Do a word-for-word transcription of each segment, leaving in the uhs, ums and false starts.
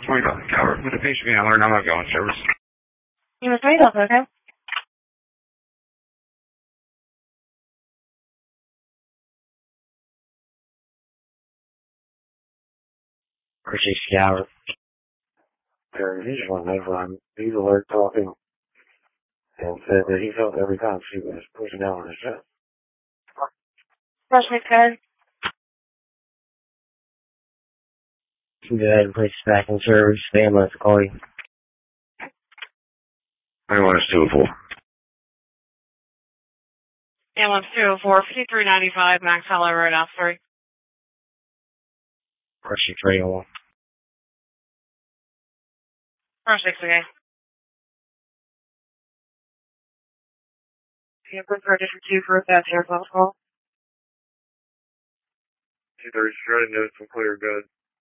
twenty dollars covered with a patient handler, and I'm not going service. You must wait up, okay? Appreciate you, Howard. There, he's one over on he's alert talking and said that he felt every time she was pushing down on his chest. Rush guys. Go ahead and place us back in service. The ambulance will call you. Ambulance two oh four. Ambulance two oh four, fifty-three ninety-five, Max Hollow Road, Osprey. Appreciate three oh one. Rush six, okay. Can you put for a different two for a fast air call? two thirty shredded notes from clear good.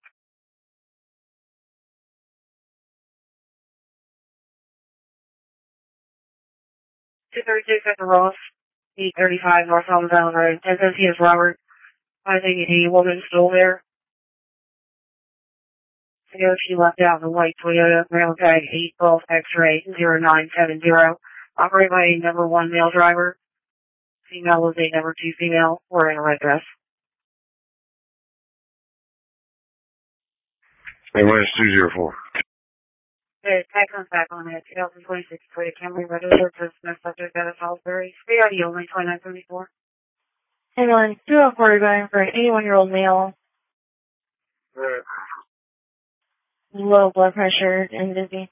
two thirty-six at the Ross, eight thirty-five North Holmes Island Road. ten fifty is Robert. I think the woman still there. I know she left out in the white Toyota, ground tag eight twelve X-ray zero nine seven zero. Operated by a number one male driver. Female was a number two female, wearing a red dress. Ambulance two oh four. The tag comes back on it. twenty twenty-six Toyota Camry registered to Smith subject out of Salisbury. three I D only twenty-nine seventy-four. Ambulance two oh four going for an eighty-one-year-old male. Right. Low blood pressure and dizzy.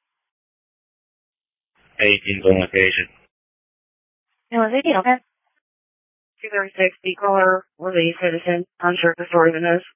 eighteen's on location. Ambulance eighteen, okay. two thirty-six, the caller was a citizen, unsure of the story of the nose.